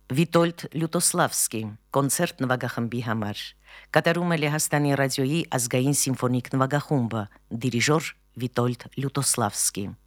Վիտոլդ Լյուտոսլավսկի կոնցերտ նվագախմբի համար կատարում է Լեհաստանի ռադիոյի ազգային սիմֆոնիկ նվագախումբը դիրիժոր Վիտոլդ Լյուտոսլավսկի